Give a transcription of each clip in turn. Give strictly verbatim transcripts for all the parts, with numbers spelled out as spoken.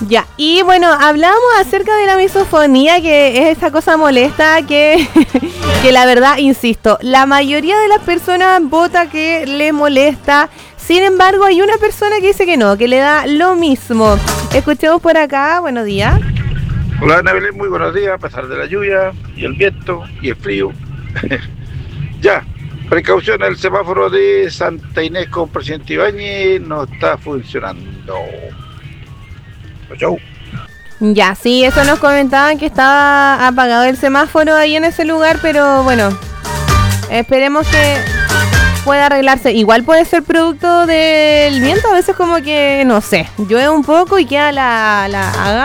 Ya, y bueno, hablamos acerca de la misofonía, que es esta cosa molesta que, que la verdad, insisto, la mayoría de las personas vota que le molesta. Sin embargo, hay una persona que dice que no, que le da lo mismo. Escuchemos por acá, buenos días. Hola Ana Belén, muy buenos días, a pesar de la lluvia y el viento y el frío. Ya, precaución, el semáforo de Santa Inés con Presidente Ibáñez no está funcionando. Chau. Ya, sí, eso nos comentaban que estaba apagado el semáforo ahí en ese lugar, pero bueno, esperemos que pueda arreglarse. Igual puede ser producto del viento, a veces como que, no sé, llueve un poco y queda la... la haga.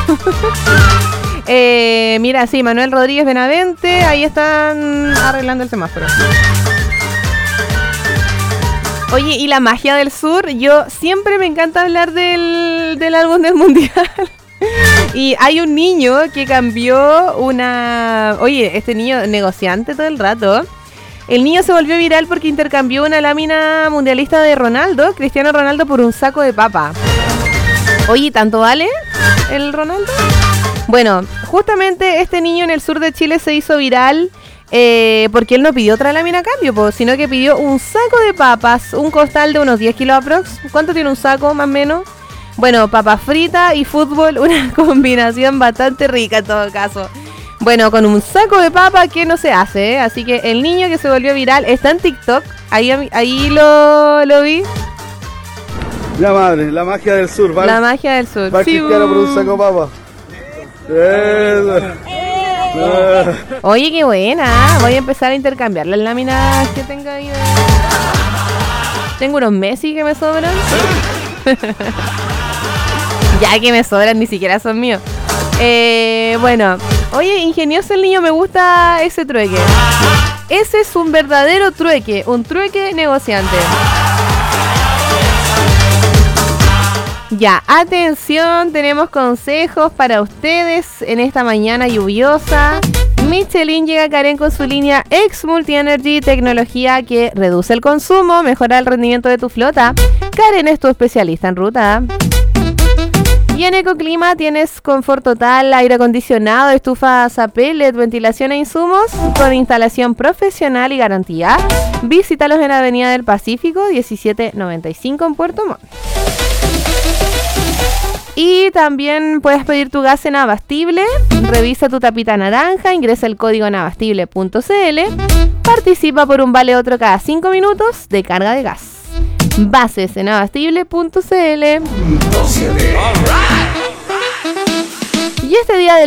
eh, mira, sí, Manuel Rodríguez Benavente, ahí están arreglando el semáforo. Oye, y la magia del sur, yo siempre me encanta hablar del, del álbum del mundial. Y hay un niño que cambió una... Oye, este niño negociante todo el rato. El niño se volvió viral porque intercambió una lámina mundialista de Ronaldo, Cristiano Ronaldo, por un saco de papa. Oye, ¿tanto vale el Ronaldo? Bueno, justamente este niño en el sur de Chile se hizo viral eh, porque él no pidió otra lámina a cambio, po, sino que pidió un saco de papas, un costal de unos diez kilos aprox. ¿Cuánto tiene un saco, más o menos? Bueno, papas fritas y fútbol, una combinación bastante rica en todo caso. Bueno, con un saco de papa que no se hace, ¿eh? Así que el niño que se volvió viral está en TikTok. Ahí, ahí lo, lo vi. La madre, la magia del sur, ¿vale? La magia del sur. Va a Cristiano por un saco de papa. Oye, qué buena. Voy a empezar a intercambiar las láminas que tengo ahí. De... Tengo unos Messi que me sobran. Ya que me sobran, ni siquiera son míos. Eh, bueno, oye, ingenioso el niño, me gusta ese trueque. Ese es un verdadero trueque, un trueque negociante. Ya, atención, tenemos consejos para ustedes en esta mañana lluviosa. Michelin llega a Karen con su línea X Multi Energy, tecnología que reduce el consumo, mejora el rendimiento de tu flota. Karen es tu especialista en ruta. Y en Ecoclima tienes confort total, aire acondicionado, estufas a pellet, ventilación e insumos con instalación profesional y garantía. Visítalos en Avenida del Pacífico diecisiete noventa y cinco en Puerto Montt. Y también puedes pedir tu gas en Abastible. Revisa tu tapita naranja, ingresa el código en abastible punto c l. Participa por un vale otro cada cinco minutos de carga de gas. Bases en abastible punto c l. Y este día del